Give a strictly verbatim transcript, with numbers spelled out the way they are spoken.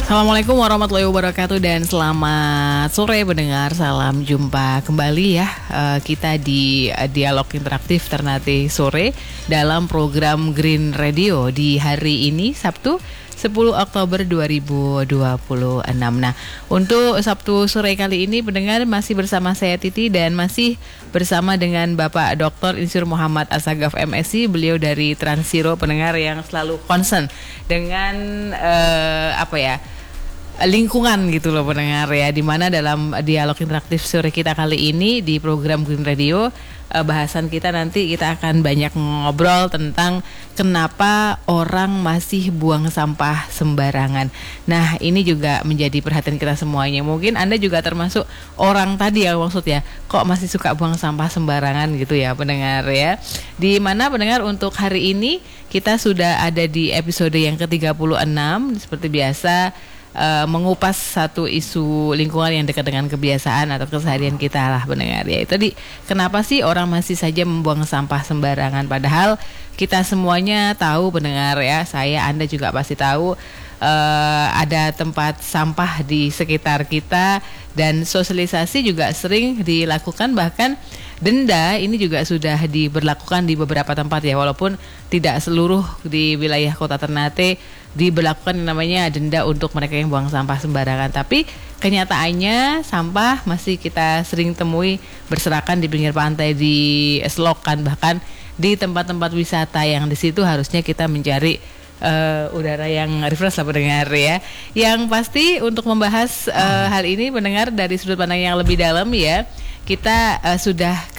Assalamualaikum warahmatullahi wabarakatuh dan selamat sore pendengar. Salam jumpa kembali ya uh, kita di uh, Dialog Interaktif Ternate Sore dalam program Green Radio di hari ini Sabtu sepuluh Oktober dua ribu dua puluh enam. Nah, untuk Sabtu sore kali ini pendengar masih bersama saya Titi dan masih bersama dengan Bapak Doktor Insur Muhammad Asagaf M Si. Beliau dari Transiro, pendengar yang selalu concern dengan uh, apa ya? lingkungan gitu loh pendengar ya, dimana dalam dialog interaktif sore kita kali ini di program Green Radio eh, bahasan kita nanti kita akan banyak ngobrol tentang kenapa orang masih buang sampah sembarangan. Nah, ini juga menjadi perhatian kita semuanya. Mungkin Anda juga termasuk orang tadi ya, maksudnya kok masih suka buang sampah sembarangan gitu ya pendengar ya. Di mana pendengar untuk hari ini kita sudah ada di episode yang ke tiga puluh enam seperti biasa. Uh, mengupas satu isu lingkungan yang dekat dengan kebiasaan atau keseharian kita lah pendengar ya. Itu di kenapa sih orang masih saja membuang sampah sembarangan, padahal kita semuanya tahu pendengar ya, saya Anda juga pasti tahu uh, ada tempat sampah di sekitar kita dan sosialisasi juga sering dilakukan, bahkan denda ini juga sudah diberlakukan di beberapa tempat ya, walaupun tidak seluruh di wilayah Kota Ternate diberlakukan yang namanya denda untuk mereka yang buang sampah sembarangan. Tapi kenyataannya sampah masih kita sering temui berserakan di pinggir pantai, di selokan, bahkan di tempat-tempat wisata yang di situ harusnya kita mencari uh, udara yang refresh lah pendengar ya. Yang pasti untuk membahas uh, hal ini pendengar dari sudut pandang yang lebih dalam ya, kita uh, sudah